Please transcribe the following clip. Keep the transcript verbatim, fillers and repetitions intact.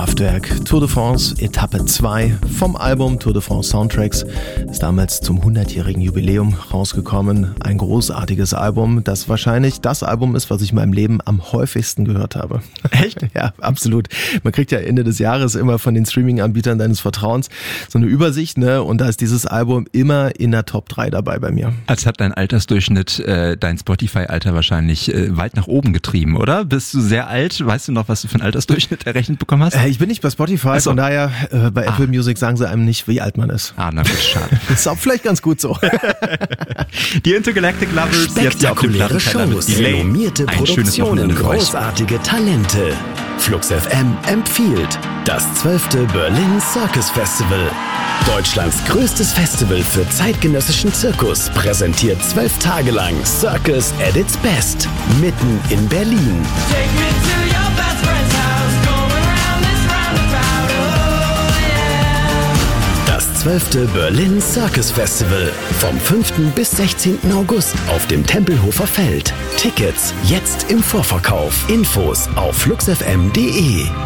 Kraftwerk, Tour de France, Etappe zwei vom Album Tour de France Soundtracks. Ist damals zum hundertjährigen Jubiläum rausgekommen. Ein großartiges Album, das wahrscheinlich das Album ist, was ich in meinem Leben am häufigsten gehört habe. Echt? Ja, absolut. Man kriegt ja Ende des Jahres immer von den Streaming-Anbietern deines Vertrauens so eine Übersicht, ne? Und da ist dieses Album immer in der Top drei dabei bei mir. Als hat dein Altersdurchschnitt äh, dein Spotify-Alter wahrscheinlich äh, weit nach oben getrieben, oder? Bist du sehr alt? Weißt du noch, was du für einen Altersdurchschnitt errechnet bekommen hast? Äh, ich bin nicht bei Spotify, also, von daher äh, bei Apple ah. Music sagen sie einem nicht, wie alt man ist. Ah, na gut, schade. Ist auch vielleicht ganz gut so. Die Intergalactic Lovers, jetzt auf dem Plattenteller mit Delay. Renommierte Produktionen, großartige Talente. Flux F M empfiehlt das zwölfte Berlin Circus Festival. Deutschlands größtes Festival für zeitgenössischen Zirkus präsentiert zwölf Tage lang Circus at its best, mitten in Berlin. Das zwölfte Berlin Circus Festival vom fünften bis sechzehnten August auf dem Tempelhofer Feld. Tickets jetzt im Vorverkauf. Infos auf flux f m punkt d e.